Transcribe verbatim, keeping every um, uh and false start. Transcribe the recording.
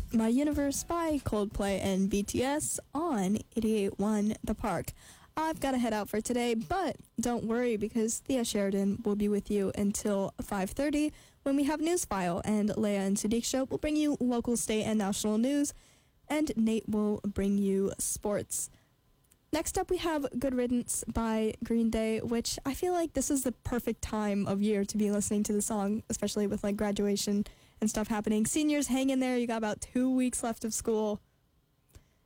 My Universe by Coldplay and B T S on eighty-eight point one The Park. I've got to head out for today, but don't worry because Thea Sheridan will be with you until five thirty when we have News File, and Leia and Sadiq Show will bring you local, state, and national news, and Nate will bring you sports. Next up, we have Good Riddance by Green Day, which I feel like this is the perfect time of year to be listening to the song, especially with like graduation and stuff happening. Seniors, hang in there. You got about two weeks left of school.